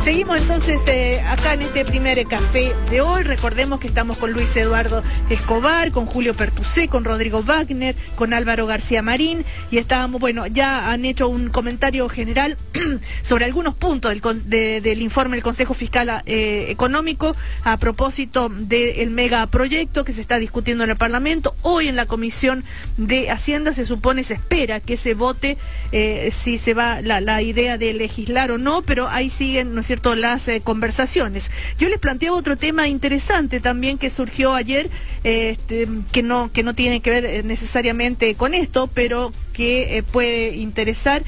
Seguimos entonces acá en este primer café de hoy. Recordemos que estamos con Luis Eduardo Escobar, con Julio Pertusé, con Rodrigo Wagner, con Álvaro García Marín, y estábamos, bueno, ya han hecho un comentario general sobre algunos puntos del informe del Consejo Fiscal Económico a propósito del megaproyecto que se está discutiendo en el Parlamento. Hoy en la Comisión de Hacienda se espera que se vote si se va la idea de legislar o no, pero ahí siguen, ¿no es cierto?, las conversaciones. Yo les planteaba otro tema interesante también que surgió ayer, que no tiene que ver necesariamente con esto, pero que puede interesar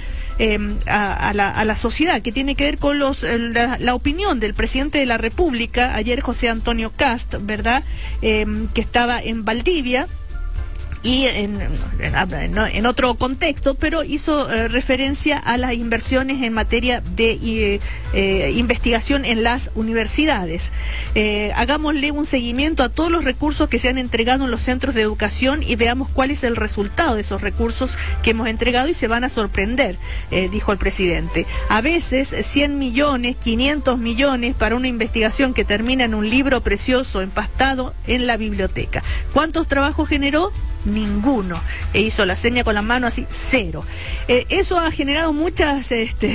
a la sociedad, que tiene que ver con la opinión del presidente de la República, ayer José Antonio Kast, ¿verdad?, que estaba en Valdivia, y en otro contexto, pero hizo referencia a las inversiones en materia de investigación en las universidades. Hagámosle un seguimiento a todos los recursos que se han entregado en los centros de educación y veamos cuál es el resultado de esos recursos que hemos entregado y se van a sorprender, dijo el presidente. A veces 100 millones, 500 millones para una investigación que termina en un libro precioso empastado en la biblioteca. ¿Cuántos trabajos generó? Ninguno. E hizo la seña con la mano así, cero. Eso ha generado muchas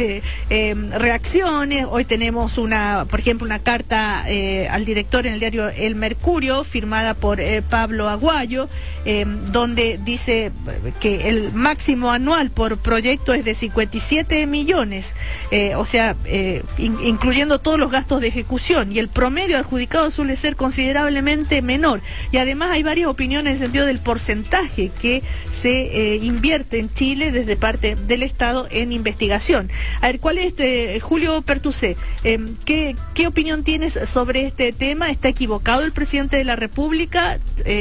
reacciones. Hoy tenemos por ejemplo, una carta al director en el diario El Mercurio, firmada por Pablo Aguayo, donde dice que el máximo anual por proyecto es de 57 millones, o sea, incluyendo todos los gastos de ejecución, y el promedio adjudicado suele ser considerablemente menor. Y además hay varias opiniones en el sentido del porcentaje que se invierte en Chile desde parte del Estado en investigación. A ver, ¿cuál es, Julio Pertusé, qué opinión tienes sobre este tema? ¿Está equivocado el presidente de la República?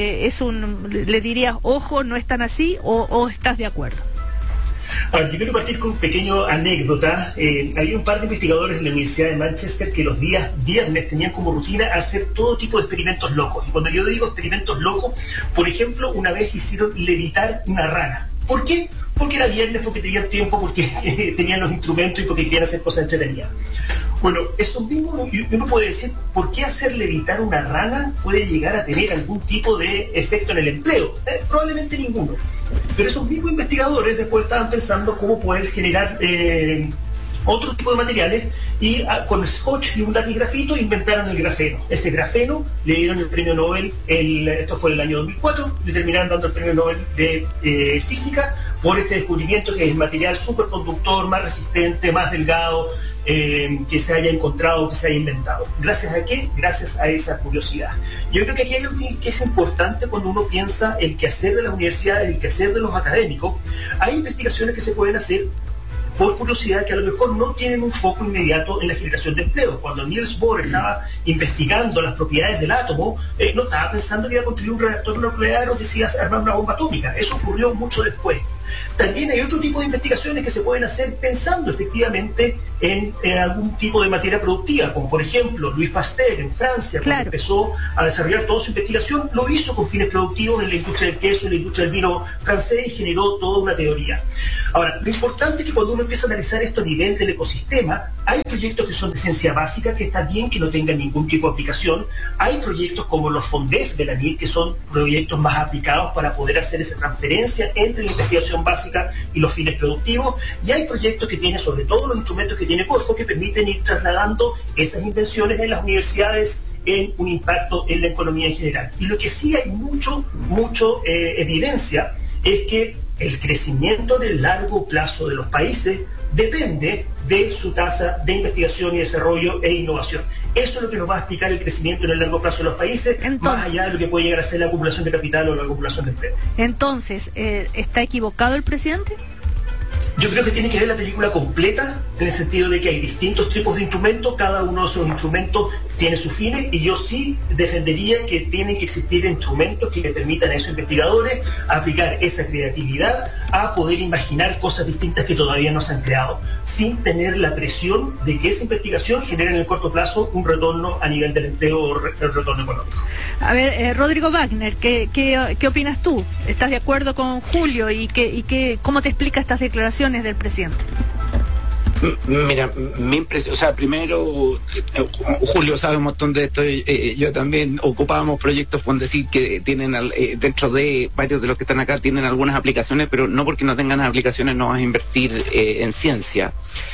¿Le dirías, ojo, no es tan así, o estás de acuerdo? Yo quiero partir con una pequeña anécdota. Había un par de investigadores en la Universidad de Manchester que los días viernes tenían como rutina hacer todo tipo de experimentos locos. Y cuando yo digo experimentos locos, por ejemplo, una vez hicieron levitar una rana. ¿Por qué? Porque era viernes, porque tenían tiempo, porque tenían los instrumentos y porque querían hacer cosas entretenidas. Bueno, eso mismo uno puede decir, ¿por qué hacer levitar una rana puede llegar a tener algún tipo de efecto en el empleo? Probablemente ninguno. Pero esos mismos investigadores después estaban pensando cómo poder generar otro tipo de materiales, y con scotch y un lápiz grafito inventaron el grafeno. Ese grafeno le dieron el premio Nobel, esto fue en el año 2004, le terminaron dando el premio Nobel de física por este descubrimiento, que es el material superconductor, más resistente, más delgado, que se haya encontrado, que se haya inventado. ¿Gracias a qué? Gracias a esa curiosidad. Yo creo que aquí hay algo que es importante cuando uno piensa el quehacer de las universidades, el quehacer de los académicos. Hay investigaciones que se pueden hacer por curiosidad, que a lo mejor no tienen un foco inmediato en la generación de empleo. Cuando Niels Bohr estaba investigando las propiedades del átomo, no estaba pensando que iba a construir un reactor nuclear o que se iba a armar una bomba atómica. Eso ocurrió mucho después. También hay otro tipo de investigaciones que se pueden hacer pensando efectivamente en algún tipo de materia productiva, como por ejemplo Louis Pasteur en Francia, cuando empezó a desarrollar toda su investigación, lo hizo con fines productivos en la industria del queso, en la industria del vino francés, y generó toda una teoría. Ahora, lo importante es que cuando uno empieza a analizar esto a nivel del ecosistema, hay proyectos que son de ciencia básica, que está bien que no tengan ningún tipo de aplicación. Hay proyectos como los FONDES de la NIC, que son proyectos más aplicados para poder hacer esa transferencia entre la investigación básica y los fines productivos, y hay proyectos que tienen, sobre todo los instrumentos que tiene Corfo, que permiten ir trasladando esas invenciones en las universidades en un impacto en la economía en general. Y lo que sí hay mucho evidencia es que el crecimiento en el largo plazo de los países depende de su tasa de investigación y desarrollo e innovación. Eso es lo que nos va a explicar el crecimiento en el largo plazo de los países, más allá de lo que puede llegar a ser la acumulación de capital o la acumulación de empleo. Entonces, ¿está equivocado el presidente? Yo creo que tiene que ver la película completa, en el sentido de que hay distintos tipos de instrumentos, cada uno de esos instrumentos tiene sus fines, y yo sí defendería que tienen que existir instrumentos que le permitan a esos investigadores aplicar esa creatividad a poder imaginar cosas distintas que todavía no se han creado, sin tener la presión de que esa investigación genere en el corto plazo un retorno a nivel del empleo o el retorno económico. A ver, Rodrigo Wagner, ¿qué opinas tú? ¿Estás de acuerdo con Julio? ¿Y cómo te explica estas declaraciones del presidente? Mira, mi impresión, o sea, primero, Julio sabe un montón de esto, yo también ocupábamos proyectos Fondesit que tienen, dentro de varios de los que están acá, tienen algunas aplicaciones, pero no porque no tengan las aplicaciones no vas a invertir en ciencia.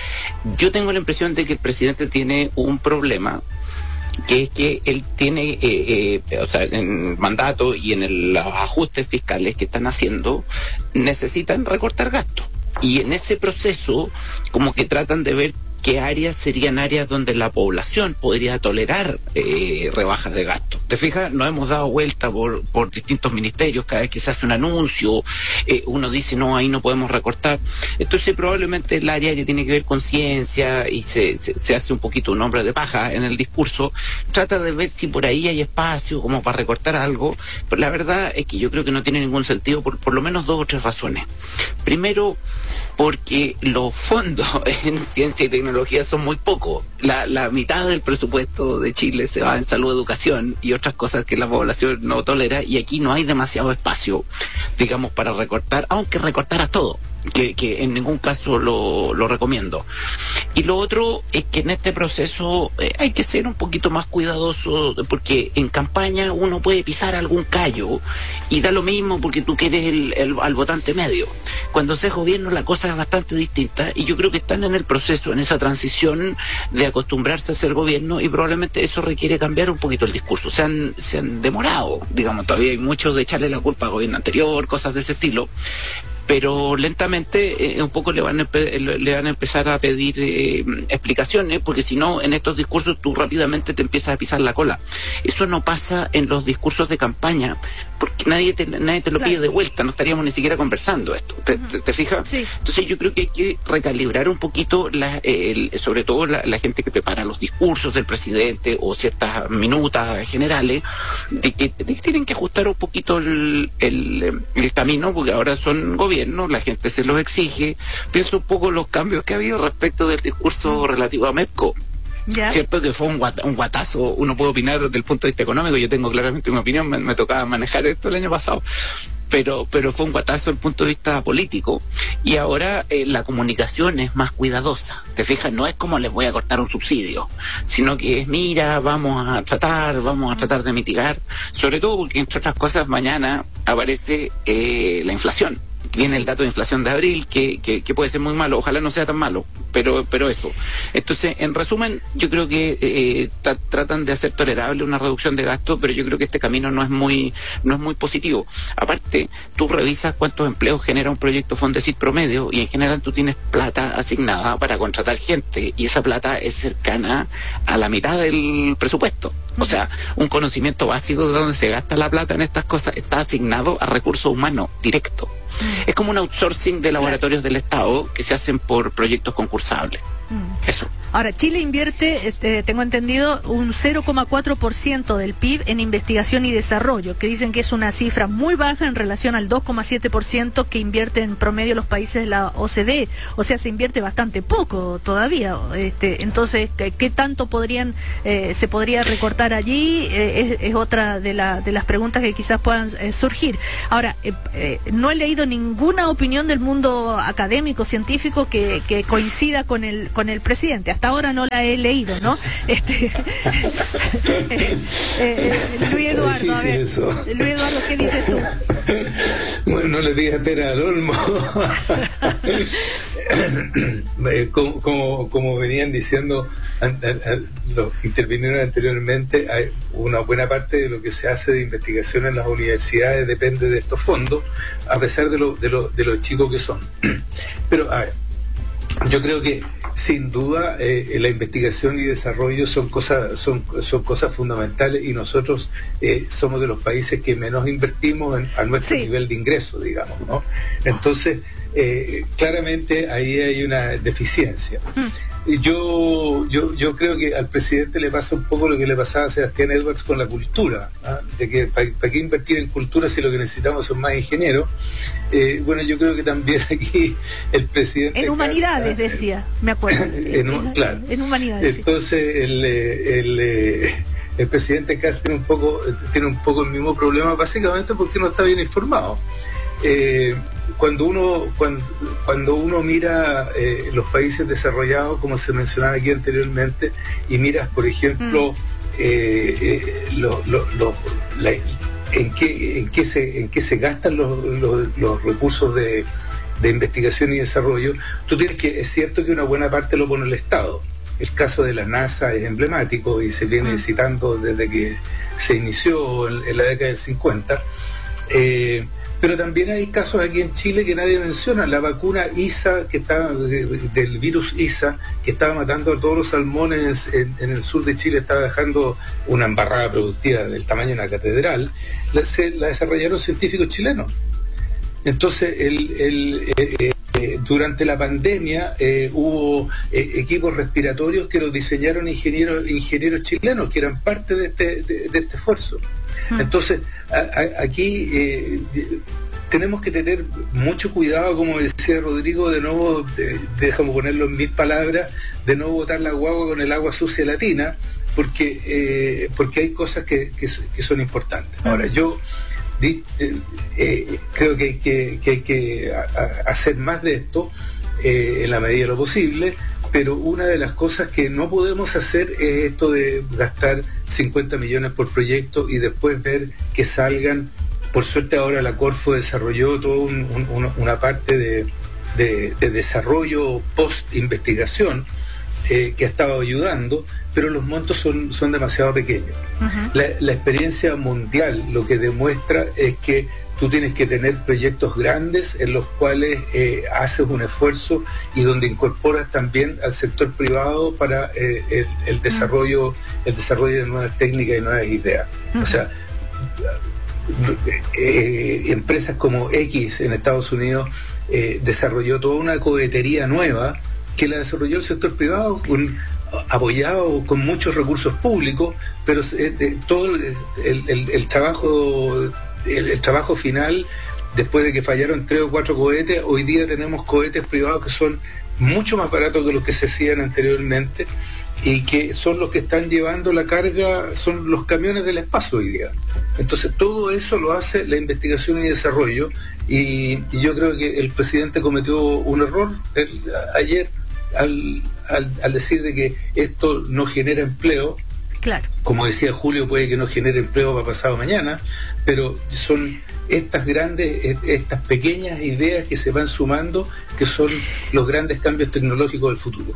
Yo tengo la impresión de que el presidente tiene un problema, que es que él tiene, o sea, en el mandato y en los ajustes fiscales que están haciendo, necesitan recortar gastos. Y en ese proceso, como que tratan de ver qué áreas serían áreas donde la población podría tolerar rebajas de gastos. ¿Te fijas? Nos hemos dado vuelta por distintos ministerios, cada vez que se hace un anuncio, uno dice, no, ahí no podemos recortar. Entonces probablemente el área que tiene que ver con ciencia, y se hace un poquito un hombre de paja en el discurso, trata de ver si por ahí hay espacio como para recortar algo, pero la verdad es que yo creo que no tiene ningún sentido por lo menos 2 o 3 razones. Primero, porque los fondos en ciencia y tecnología son muy pocos. La mitad del presupuesto de Chile se va en salud, educación y otras cosas que la población no tolera, y aquí no hay demasiado espacio, digamos, para recortar, aunque recortara todo, que en ningún caso lo recomiendo. Y lo otro es que en este proceso hay que ser un poquito más cuidadoso, porque en campaña uno puede pisar algún callo y da lo mismo porque tú quieres al votante medio. Cuando se es gobierno la cosa es bastante distinta, y yo creo que están en el proceso, en esa transición de acostumbrarse a ser gobierno, y probablemente eso requiere cambiar un poquito el discurso. Se han demorado, digamos, todavía hay mucho de echarle la culpa al gobierno anterior, cosas de ese estilo, pero lentamente un poco le van a empezar a pedir explicaciones, porque si no, en estos discursos tú rápidamente te empiezas a pisar la cola. Eso no pasa en los discursos de campaña, porque nadie te lo pide de vuelta, no estaríamos ni siquiera conversando esto. ¿Te fijas? Sí. Entonces yo creo que hay que recalibrar un poquito, sobre todo la gente que prepara los discursos del presidente o ciertas minutas generales, de que tienen que ajustar un poquito el camino, porque ahora son gobiernos, la gente se los exige. Pienso un poco los cambios que ha habido respecto del discurso relativo a MEPCO. ¿Ya? Cierto que fue un guatazo, uno puede opinar desde el punto de vista económico, yo tengo claramente mi opinión, me tocaba manejar esto el año pasado, pero fue un guatazo desde el punto de vista político, y ahora la comunicación es más cuidadosa. Te fijas, no es como les voy a cortar un subsidio, sino que es, mira, vamos a tratar de mitigar, sobre todo porque, entre otras cosas, mañana aparece la inflación. Viene el dato de inflación de abril, que puede ser muy malo, ojalá no sea tan malo, pero eso. Entonces, en resumen, yo creo que tratan de hacer tolerable una reducción de gastos, pero yo creo que este camino no es muy positivo. Aparte, tú revisas cuántos empleos genera un proyecto Fondesit promedio, y en general tú tienes plata asignada para contratar gente, y esa plata es cercana a la mitad del presupuesto. O sea, un conocimiento básico de dónde se gasta la plata en estas cosas está asignado a recursos humanos directo. Es como un outsourcing de laboratorios del Estado que se hacen por proyectos concursables. Eso. Ahora, Chile invierte, tengo entendido, un 0,4% del PIB en investigación y desarrollo, que dicen que es una cifra muy baja en relación al 2,7% que invierte en promedio los países de la OCDE. O sea, se invierte bastante poco todavía. Entonces, ¿qué tanto se podría recortar allí? Es otra de las preguntas que quizás puedan surgir. Ahora, no he leído ninguna opinión del mundo académico, científico, que coincida con el presidente. Hasta ahora no la he leído, ¿no? Luis Eduardo, a ver, Luis Eduardo, ¿qué dices tú? Bueno, no le digas pera al olmo. Como venían diciendo los que intervinieron anteriormente, hay una buena parte de lo que se hace de investigación en las universidades depende de estos fondos, a pesar de lo chicos que son. Pero, a ver, yo creo que sin duda la investigación y desarrollo son cosas fundamentales, y nosotros somos de los países que menos invertimos a nuestro nivel de ingreso, digamos, ¿no? Entonces, claramente ahí hay una deficiencia. Yo creo que al presidente le pasa un poco lo que le pasaba a Sebastián Edwards con la cultura, ¿ah? De que ¿para qué invertir en cultura si lo que necesitamos son más ingenieros? Bueno, yo creo que también aquí el presidente... En humanidades, decía, me acuerdo. Claro. En humanidades. Entonces, el presidente Kast tiene un poco el mismo problema, básicamente porque no está bien informado. cuando uno mira los países desarrollados, como se mencionaba aquí anteriormente, y miras, por ejemplo, en qué se gastan los recursos de investigación y desarrollo, es cierto que una buena parte lo pone el Estado. El caso de la NASA es emblemático y se viene citando desde que se inició en la década del 50. Pero también hay casos aquí en Chile que nadie menciona. La vacuna ISA, del virus ISA, que estaba matando a todos los salmones en el sur de Chile, estaba dejando una embarrada productiva del tamaño de una catedral, la desarrollaron científicos chilenos. Entonces, durante la pandemia hubo equipos respiratorios que los diseñaron ingenieros chilenos, que eran parte de este esfuerzo. Entonces, aquí tenemos que tener mucho cuidado, como decía Rodrigo, de nuevo, déjame ponerlo en 1000 palabras, de no botar la guagua con el agua sucia latina, porque hay cosas que son importantes. Ahora, yo creo que hay que hacer más de esto en la medida de lo posible, pero una de las cosas que no podemos hacer es esto de gastar 50 millones por proyecto y después ver que salgan. Por suerte ahora la Corfo desarrolló toda una parte de desarrollo post-investigación que ha estado ayudando, pero los montos son demasiado pequeños. La experiencia mundial lo que demuestra es que tú tienes que tener proyectos grandes en los cuales haces un esfuerzo y donde incorporas también al sector privado para el desarrollo de nuevas técnicas y nuevas ideas. O sea, empresas como X en Estados Unidos desarrolló toda una cohetería nueva que la desarrolló el sector privado apoyado con muchos recursos públicos, pero todo el trabajo final, después de que fallaron 3 o 4 cohetes, hoy día tenemos cohetes privados que son mucho más baratos que los que se hacían anteriormente y que son los que están llevando la carga, son los camiones del espacio hoy día. Entonces todo eso lo hace la investigación y desarrollo, y yo creo que el presidente cometió un error ayer al decir de que esto no genera empleo. Claro. Como decía Julio, puede que no genere empleo para pasado mañana, pero son estas pequeñas ideas que se van sumando, que son los grandes cambios tecnológicos del futuro.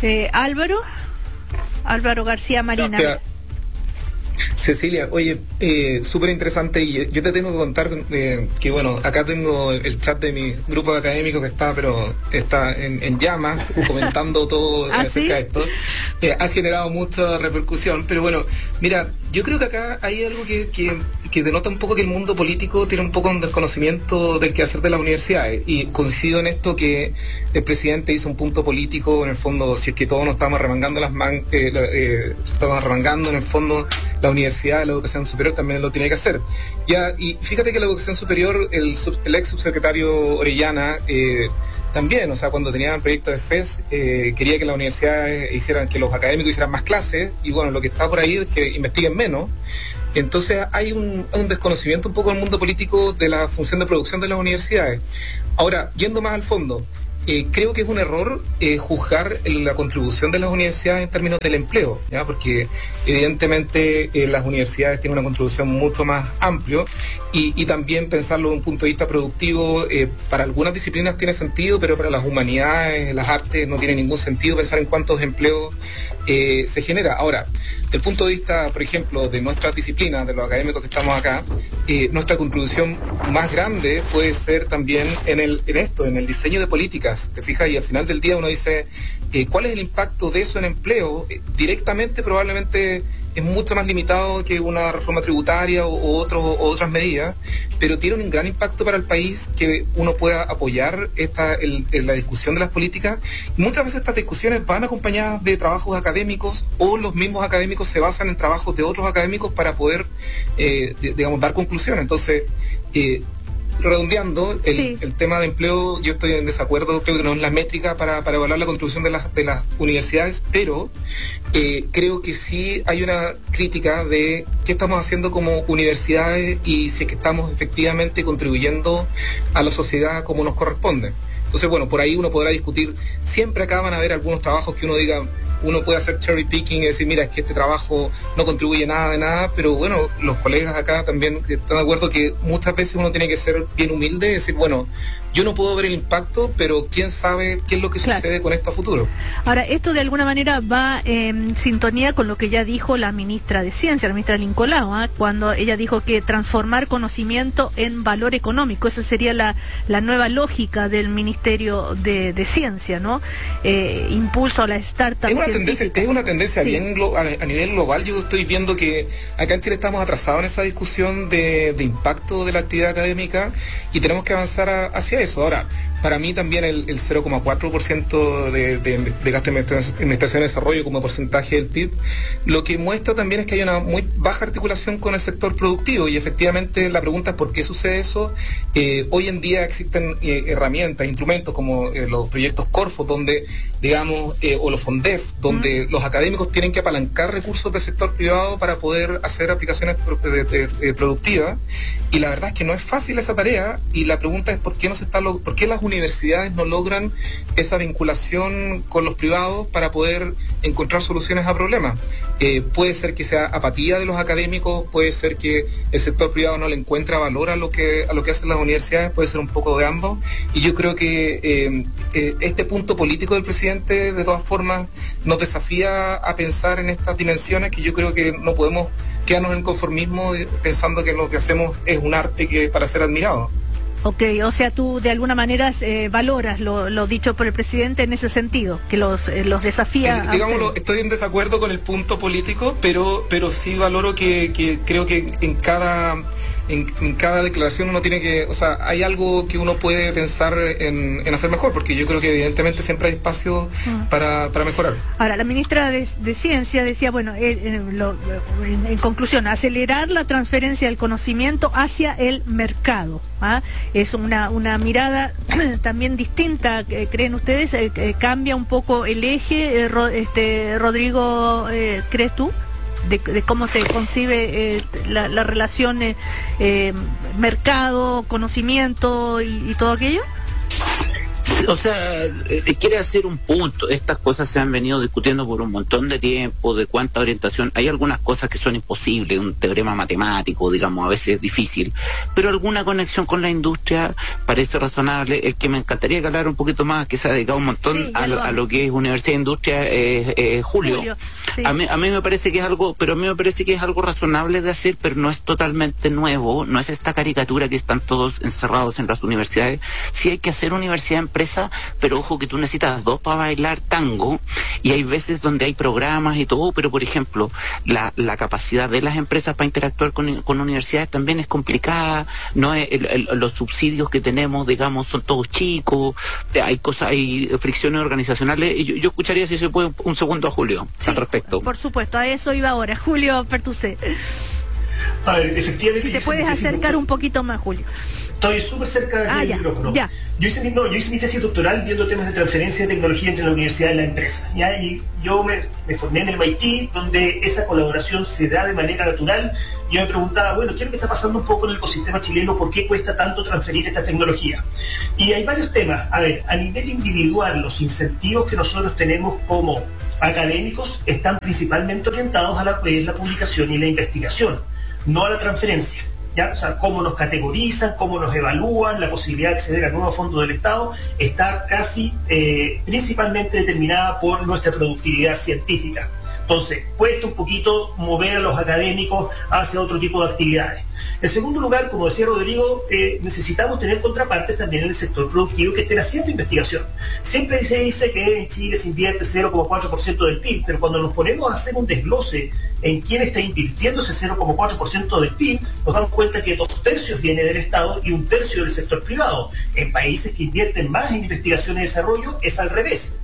Álvaro García Marín. Cecilia, oye, súper interesante, y yo te tengo que contar que bueno, acá tengo el chat de mi grupo académico que está en llamas, comentando todo acerca de esto. Ha generado mucha repercusión, pero bueno, mira, yo creo que acá hay algo que denota un poco que el mundo político tiene un poco un desconocimiento del quehacer de las universidades, y coincido en esto que el presidente hizo un punto político. En el fondo, si es que todos nos estamos arremangando estamos arremangando, en el fondo la universidad, la educación superior también lo tiene que hacer. Y fíjate que la educación superior, el ex subsecretario Orellana, también, o sea, cuando tenían proyectos de FES, quería que las universidades que los académicos hicieran más clases, y bueno, lo que está por ahí es que investiguen menos. Entonces hay un desconocimiento un poco del mundo político de la función de producción de las universidades. Ahora, yendo más al fondo, creo que es un error juzgar la contribución de las universidades en términos del empleo, ¿ya? Porque evidentemente las universidades tienen una contribución mucho más amplio, y también pensarlo desde un punto de vista productivo, para algunas disciplinas tiene sentido, pero para las humanidades, las artes, no tiene ningún sentido pensar en cuántos empleos se genera. Ahora, desde el punto de vista, por ejemplo, de nuestras disciplinas, de los académicos que estamos acá, nuestra contribución más grande puede ser también en el diseño de políticas, ¿te fijas? Y al final del día uno dice, ¿cuál es el impacto de eso en empleo? Directamente probablemente es mucho más limitado que una reforma tributaria o otras medidas, pero tiene un gran impacto para el país que uno pueda apoyar en la discusión de las políticas. Y muchas veces estas discusiones van acompañadas de trabajos académicos, o los mismos académicos se basan en trabajos de otros académicos para poder, dar conclusiones. Entonces, redondeando, el tema de empleo, yo estoy en desacuerdo, creo que no es la métrica para evaluar la contribución de las universidades, pero creo que sí hay una crítica de qué estamos haciendo como universidades y si es que estamos efectivamente contribuyendo a la sociedad como nos corresponde. Entonces, bueno, por ahí uno podrá discutir, siempre acá van a haber algunos trabajos que uno diga, uno puede hacer cherry picking y decir, mira, es que este trabajo no contribuye nada de nada, pero bueno, los colegas acá también están de acuerdo que muchas veces uno tiene que ser bien humilde y decir, bueno, yo no puedo ver el impacto, pero quién sabe qué es lo que sucede con esto a futuro. Ahora, esto de alguna manera va en sintonía con lo que ya dijo la ministra de Ciencia, la ministra Lincolao, cuando ella dijo que transformar conocimiento en valor económico, esa sería la nueva lógica del Ministerio de Ciencia, ¿no? Impulso a la startup. Es una tendencia bien a nivel global. Yo estoy viendo que acá en Chile estamos atrasados en esa discusión de impacto de la actividad académica y tenemos que avanzar hacia eso. Ahora, para mí también el 0,4% de gasto de investigación y desarrollo como porcentaje del PIB, lo que muestra también es que hay una muy baja articulación con el sector productivo y efectivamente la pregunta es por qué sucede eso. Hoy en día existen herramientas, instrumentos como los proyectos Corfo, donde, digamos, o los FONDEF, donde los académicos tienen que apalancar recursos del sector privado para poder hacer aplicaciones productivas, y la verdad es que no es fácil esa tarea, y la pregunta es por qué las universidades no logran esa vinculación con los privados para poder encontrar soluciones a problemas. Puede ser que sea apatía de los académicos, puede ser que el sector privado no le encuentra valor a lo que hacen las universidades, puede ser un poco de ambos, y yo creo que este punto político del presidente de todas formas nos desafía a pensar en estas dimensiones, que yo creo que no podemos quedarnos en conformismo pensando que lo que hacemos es un arte que para ser admirado. Ok, o sea, tú de alguna manera valoras lo dicho por el presidente en ese sentido, que los desafía. Digámoslo, estoy en desacuerdo con el punto político, pero sí valoro que creo que en cada declaración uno tiene que, o sea, hay algo que uno puede pensar en hacer mejor, porque yo creo que evidentemente siempre hay espacio para mejorar. Ahora, la ministra de Ciencia decía, bueno, en conclusión, acelerar la transferencia del conocimiento hacia el mercado. Es una mirada también distinta, ¿creen ustedes? ¿Cambia un poco el eje, Rodrigo, crees tú? De cómo se concibe la relación mercado, conocimiento y todo aquello. O sea, quiere hacer un punto. Estas cosas se han venido discutiendo por un montón de tiempo, de cuánta orientación. Hay algunas cosas que son imposibles, un teorema matemático, digamos, a veces es difícil, pero alguna conexión con la industria parece razonable. El que me encantaría que hablara un poquito más, que se ha dedicado un montón a lo que es Universidad de Industria, Julio. Sí. A mí me parece que es algo, pero a mí me parece que es algo razonable de hacer, pero no es totalmente nuevo, no es esta caricatura que están todos encerrados en las universidades. Sí hay que hacer universidad empresa, pero ojo que tú necesitas dos para bailar tango, y hay veces donde hay programas y todo, pero por ejemplo la capacidad de las empresas para interactuar con universidades también es complicada. No es, los subsidios que tenemos, digamos, son todos chicos, hay fricciones organizacionales, y yo escucharía, si se puede, un segundo a Julio al respecto. Por supuesto, a eso iba ahora. Julio Pertusé. A ver, efectivamente. Si te puedes acercar un poquito más, Julio. Estoy súper cerca del micrófono. Ya. Yo hice mi tesis doctoral viendo temas de transferencia de tecnología entre la universidad y la empresa. ¿Ya? Y yo me formé en el MIT, donde esa colaboración se da de manera natural. Yo me preguntaba, bueno, ¿qué es lo que está pasando un poco en el ecosistema chileno? ¿Por qué cuesta tanto transferir esta tecnología? Y hay varios temas. A ver, a nivel individual, los incentivos que nosotros tenemos como académicos están principalmente orientados a la publicación y la investigación, no a la transferencia. ¿Ya? O sea, cómo nos categorizan, cómo nos evalúan, la posibilidad de acceder a nuevos fondos del Estado está casi principalmente determinada por nuestra productividad científica. Entonces, cuesta un poquito mover a los académicos hacia otro tipo de actividades. En segundo lugar, como decía Rodrigo, necesitamos tener contrapartes también en el sector productivo que estén haciendo investigación. Siempre se dice que en Chile se invierte 0,4% del PIB, pero cuando nos ponemos a hacer un desglose en quién está invirtiendo ese 0,4% del PIB, nos damos cuenta que 2/3 viene del Estado y 1/3 del sector privado. En países que invierten más en investigación y desarrollo es al revés,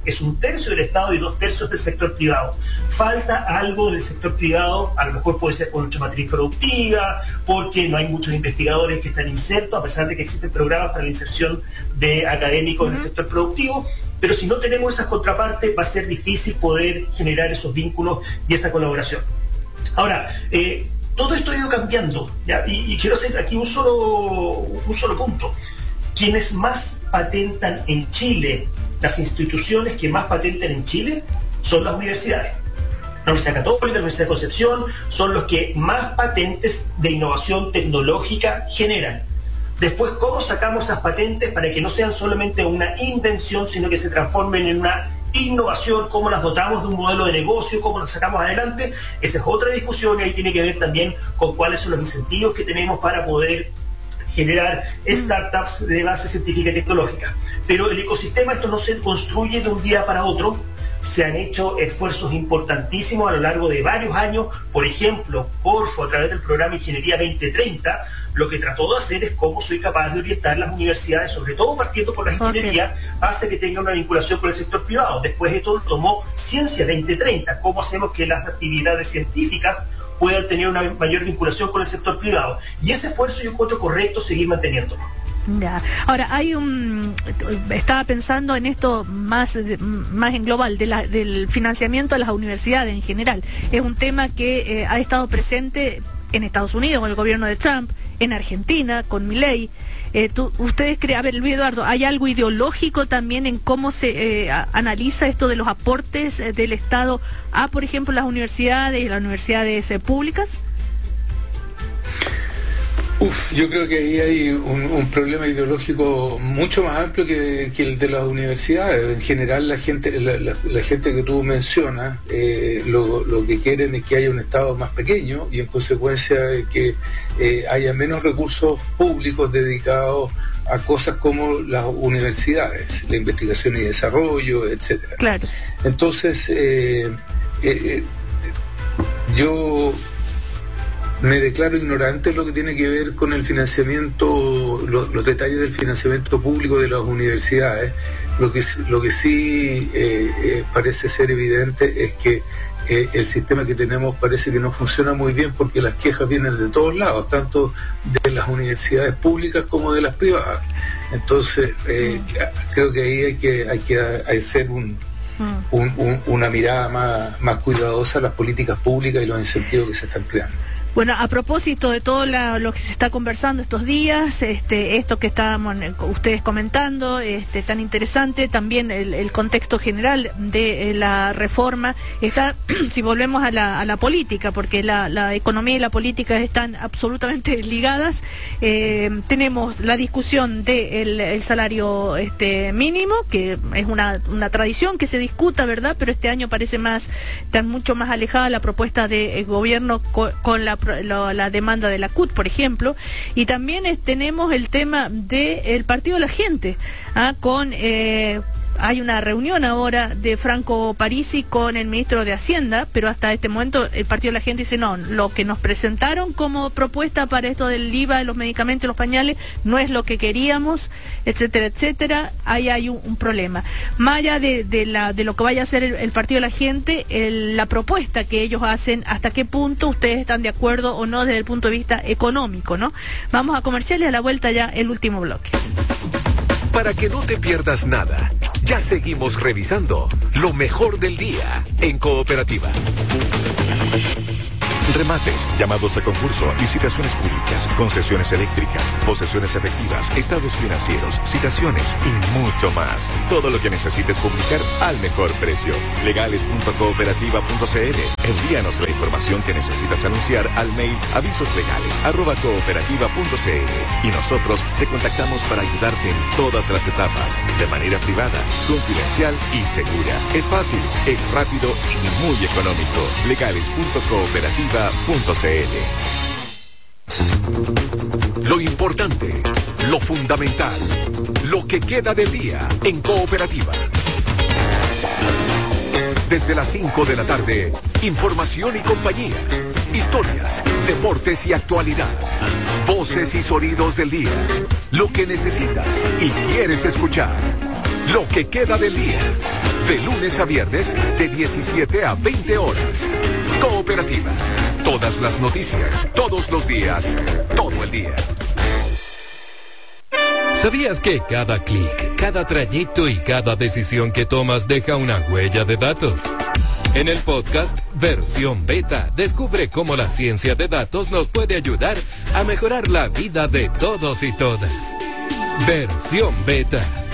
es 1/3 del Estado y 2/3 del sector privado. Falta algo en el sector privado, a lo mejor puede ser por nuestra matriz productiva, porque no hay muchos investigadores que están insertos, a pesar de que existen programas para la inserción de académicos en el sector productivo, pero si no tenemos esas contrapartes va a ser difícil poder generar esos vínculos y esa colaboración. Ahora, todo esto ha ido cambiando, ¿ya? Y quiero hacer aquí un solo punto. Quienes más patentan en Chile, las instituciones que más patentan en Chile, son las universidades. La Universidad Católica, la Universidad de Concepción, son los que más patentes de innovación tecnológica generan. Después, ¿cómo sacamos esas patentes para que no sean solamente una invención, sino que se transformen en una innovación? ¿Cómo las dotamos de un modelo de negocio? ¿Cómo las sacamos adelante? Esa es otra discusión y ahí tiene que ver también con cuáles son los incentivos que tenemos para poder generar startups de base científica y tecnológica. Pero el ecosistema, esto no se construye de un día para otro. Se han hecho esfuerzos importantísimos a lo largo de varios años. Por ejemplo, Corfo, a través del programa Ingeniería 2030, lo que trató de hacer es cómo soy capaz de orientar las universidades, sobre todo partiendo por las ingenierías, hacia que tengan una vinculación con el sector privado. Después esto lo tomó Ciencia 2030, cómo hacemos que las actividades científicas puedan tener una mayor vinculación con el sector privado. Y ese esfuerzo yo encuentro correcto seguir manteniéndolo. Ya. Ahora, estaba pensando en esto más en global, del financiamiento de las universidades en general. Es un tema que ha estado presente en Estados Unidos con el gobierno de Trump, en Argentina con Milei. ¿Ustedes creen, a ver, Luis Eduardo, hay algo ideológico también en cómo se analiza esto de los aportes del Estado a, por ejemplo, las universidades públicas? Yo creo que ahí hay un problema ideológico mucho más amplio que el de las universidades. En general, la gente que tú mencionas, lo que quieren es que haya un Estado más pequeño y en consecuencia que haya menos recursos públicos dedicados a cosas como las universidades, la investigación y desarrollo, etcétera. Claro. Entonces, yo me declaro ignorante en lo que tiene que ver con el financiamiento, los detalles del financiamiento público de las universidades. Lo que sí parece ser evidente es que el sistema que tenemos parece que no funciona muy bien porque las quejas vienen de todos lados, tanto de las universidades públicas como de las privadas. Entonces, creo que ahí hay que hacer una mirada más cuidadosa a las políticas públicas y los incentivos que se están creando. Bueno, a propósito de todo lo que se está conversando estos días, esto que estábamos ustedes comentando, tan interesante, también el contexto general de la reforma, está, si volvemos a la política, porque la economía y la política están absolutamente ligadas, tenemos la discusión del salario mínimo, que es una tradición que se discuta, ¿verdad? Pero este año parece está mucho más alejada la propuesta del gobierno con la demanda de la CUT, por ejemplo, y también tenemos el tema del Partido de la Gente, hay una reunión ahora de Franco Parisi con el ministro de Hacienda, pero hasta este momento el Partido de la Gente dice no, lo que nos presentaron como propuesta para esto del IVA de los medicamentos y los pañales no es lo que queríamos, etcétera, etcétera. Ahí hay un problema. Más allá de lo que vaya a hacer el Partido de la Gente, la propuesta que ellos hacen, hasta qué punto ustedes están de acuerdo o no desde el punto de vista económico, ¿no? Vamos a comerciales, a la vuelta ya el último bloque. Para que no te pierdas nada, ya seguimos revisando lo mejor del día en Cooperativa. Remates, llamados a concurso, licitaciones públicas, concesiones eléctricas, posesiones efectivas, estados financieros, citaciones y mucho más. Todo lo que necesites publicar al mejor precio. Legales.cooperativa.cl. Envíanos la información que necesitas anunciar al mail avisoslegales@cooperativa.cl y nosotros te contactamos para ayudarte en todas las etapas, de manera privada, confidencial y segura. Es fácil, es rápido y muy económico. Legales.cooperativa.cl. Lo importante, lo fundamental, lo que queda del día en Cooperativa. Desde las 5 de la tarde, información y compañía, historias, deportes y actualidad, voces y sonidos del día, lo que necesitas y quieres escuchar, lo que queda del día. De lunes a viernes, de 17 a 20 horas. Cooperativa. Todas las noticias, todos los días, todo el día. ¿Sabías que cada clic, cada trayecto y cada decisión que tomas deja una huella de datos? En el podcast Versión Beta, descubre cómo la ciencia de datos nos puede ayudar a mejorar la vida de todos y todas. Versión Beta.